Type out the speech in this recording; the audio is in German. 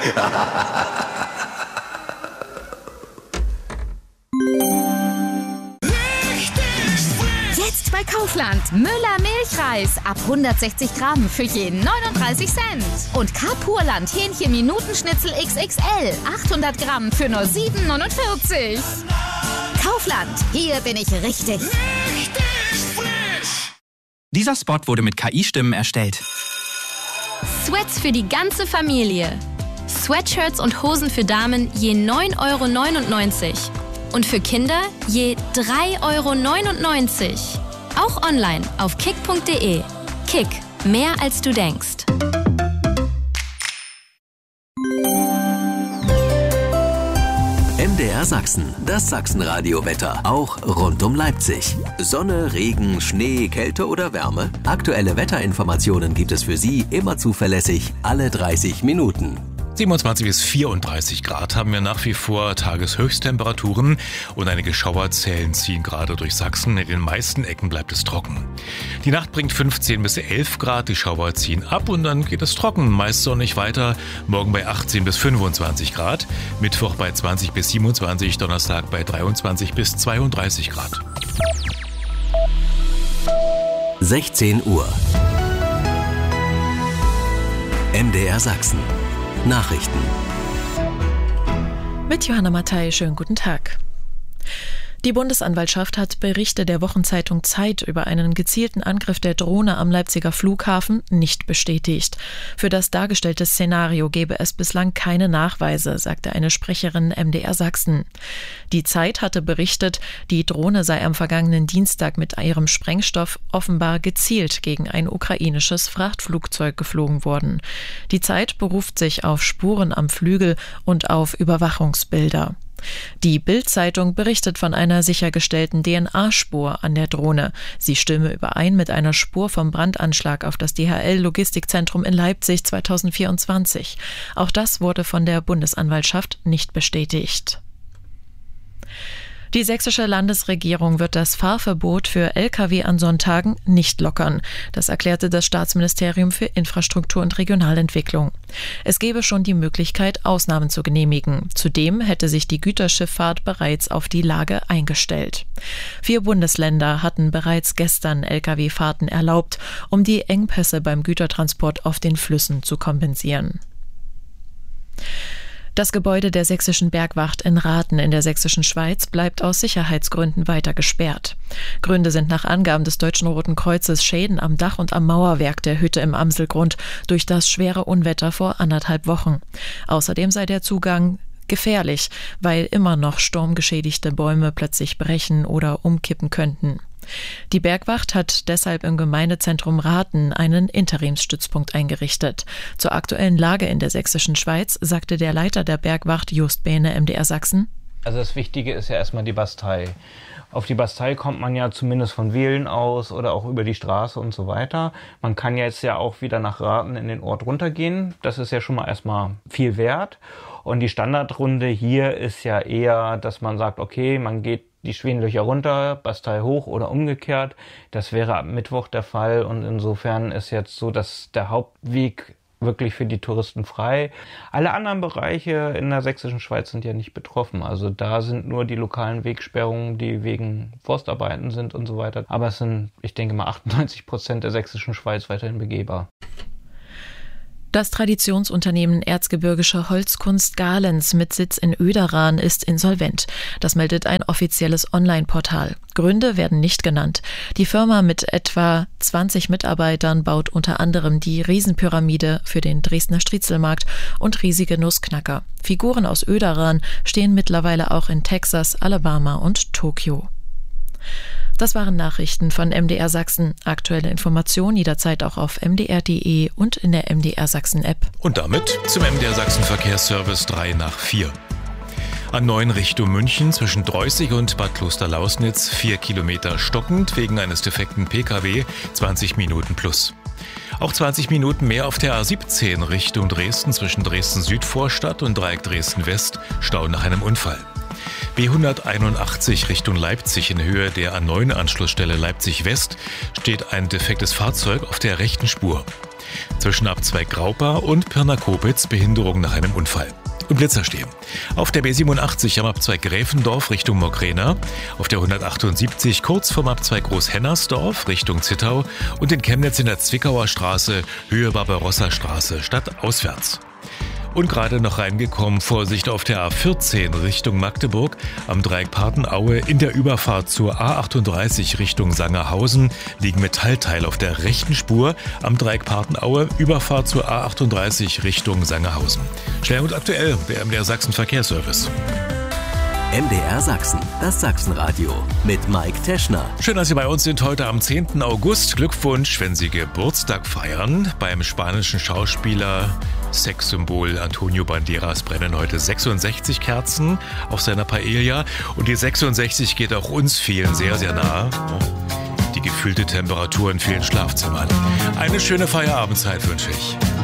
Jetzt bei Kaufland. Müller Milchreis ab 160 Gramm für je 39 Cent. Und Carpurland Hähnchen-Minutenschnitzel XXL 800 Gramm für nur 7,49. Kaufland, hier bin ich richtig. Dieser Spot wurde mit KI-Stimmen erstellt. Sweats für die ganze Familie. Sweatshirts und Hosen für Damen je 9,99 €. Und für Kinder je 3,99 €. Auch online auf kick.de. Kick, mehr als du denkst. MDR Sachsen, das Sachsenradio-Wetter, auch rund um Leipzig. Sonne, Regen, Schnee, Kälte oder Wärme? Aktuelle Wetterinformationen gibt es für Sie immer zuverlässig, alle 30 Minuten. 27 bis 34 Grad haben wir nach wie vor Tageshöchsttemperaturen und einige Schauerzellen ziehen gerade durch Sachsen. In den meisten Ecken bleibt es trocken. Die Nacht bringt 15 bis 11 Grad, die Schauer ziehen ab und dann geht es trocken, meist sonnig weiter. Morgen bei 18 bis 25 Grad, Mittwoch bei 20 bis 27, Donnerstag bei 23 bis 32 Grad. 16 Uhr. MDR Sachsen. Nachrichten. Mit Johanna Mattei, schönen guten Tag. Die Bundesanwaltschaft hat Berichte der Wochenzeitung Zeit über einen gezielten Angriff der Drohne am Leipziger Flughafen nicht bestätigt. Für das dargestellte Szenario gebe es bislang keine Nachweise, sagte eine Sprecherin MDR Sachsen. Die Zeit hatte berichtet, die Drohne sei am vergangenen Dienstag mit ihrem Sprengstoff offenbar gezielt gegen ein ukrainisches Frachtflugzeug geflogen worden. Die Zeit beruft sich auf Spuren am Flügel und auf Überwachungsbilder. Die Bild-Zeitung berichtet von einer sichergestellten DNA-Spur an der Drohne. Sie stimme überein mit einer Spur vom Brandanschlag auf das DHL-Logistikzentrum in Leipzig 2024. Auch das wurde von der Bundesanwaltschaft nicht bestätigt. Die sächsische Landesregierung wird das Fahrverbot für Lkw an Sonntagen nicht lockern. Das erklärte das Staatsministerium für Infrastruktur und Regionalentwicklung. Es gebe schon die Möglichkeit, Ausnahmen zu genehmigen. Zudem hätte sich die Güterschifffahrt bereits auf die Lage eingestellt. 4 Bundesländer hatten bereits gestern Lkw-Fahrten erlaubt, um die Engpässe beim Gütertransport auf den Flüssen zu kompensieren. Das Gebäude der Sächsischen Bergwacht in Rathen in der Sächsischen Schweiz bleibt aus Sicherheitsgründen weiter gesperrt. Gründe sind nach Angaben des Deutschen Roten Kreuzes Schäden am Dach und am Mauerwerk der Hütte im Amselgrund durch das schwere Unwetter vor 1,5 Wochen. Außerdem sei der Zugang gefährlich, weil immer noch sturmgeschädigte Bäume plötzlich brechen oder umkippen könnten. Die Bergwacht hat deshalb im Gemeindezentrum Rathen einen Interimsstützpunkt eingerichtet. Zur aktuellen Lage in der Sächsischen Schweiz sagte der Leiter der Bergwacht Just Behne MDR Sachsen: Also das Wichtige ist ja erstmal die Bastei. Auf die Bastei kommt man ja zumindest von Wehlen aus oder auch über die Straße und so weiter. Man kann jetzt ja auch wieder nach Rathen in den Ort runtergehen. Das ist ja schon mal erstmal viel wert. Und die Standardrunde hier ist ja eher, dass man sagt, okay, man geht die Schwinlöcher runter, Bastei hoch oder umgekehrt. Das wäre ab Mittwoch der Fall und insofern ist jetzt so, dass der Hauptweg wirklich für die Touristen frei. Alle anderen Bereiche in der Sächsischen Schweiz sind ja nicht betroffen. Also da sind nur die lokalen Wegsperrungen, die wegen Forstarbeiten sind und so weiter. Aber es sind, ich denke mal, 98% der Sächsischen Schweiz weiterhin begehbar. Das Traditionsunternehmen Erzgebirgische Holzkunst Galens mit Sitz in Oederan ist insolvent. Das meldet ein offizielles Online-Portal. Gründe werden nicht genannt. Die Firma mit etwa 20 Mitarbeitern baut unter anderem die Riesenpyramide für den Dresdner Striezelmarkt und riesige Nussknacker. Figuren aus Oederan stehen mittlerweile auch in Texas, Alabama und Tokio. Das waren Nachrichten von MDR Sachsen. Aktuelle Informationen jederzeit auch auf mdr.de und in der MDR Sachsen App. Und damit zum MDR Sachsen Verkehrsservice 3 nach 4. A9 Richtung München zwischen Dreußig und Bad Klosterlausnitz 4 Kilometer stockend wegen eines defekten Pkw, 20 Minuten plus. Auch 20 Minuten mehr auf der A17 Richtung Dresden zwischen Dresden Südvorstadt und Dreieck Dresden West, Stau nach einem Unfall. B181 Richtung Leipzig in Höhe der A9 Anschlussstelle Leipzig West steht ein defektes Fahrzeug auf der rechten Spur. Zwischen Abzweig Graupa und Pirna-Kopitz Behinderung nach einem Unfall. Und Blitzer stehen. Auf der B87 am Abzweig Gräfendorf Richtung Mogrena, auf der 178 kurz vorm Abzweig Großhennersdorf Richtung Zittau und in Chemnitz in der Zwickauer Straße Höhe Barbarossa-Straße stadtauswärts. Und gerade noch reingekommen, Vorsicht auf der A14 Richtung Magdeburg, am Dreieck Partenaue in der Überfahrt zur A38 Richtung Sangerhausen liegen Metallteile auf der rechten Spur, am Dreieck Partenaue Überfahrt zur A38 Richtung Sangerhausen. Schnell und aktuell, der MDR Sachsen Verkehrsservice. MDR Sachsen, das Sachsenradio mit Mike Teschner. Schön, dass Sie bei uns sind heute am 10. August. Glückwunsch, wenn Sie Geburtstag feiern. Beim spanischen Schauspieler, Sexsymbol Antonio Banderas brennen heute 66 Kerzen auf seiner Paella. Und die 66 geht auch uns vielen sehr, sehr nah. Die gefühlte Temperatur in vielen Schlafzimmern. Eine schöne Feierabendzeit wünsche ich.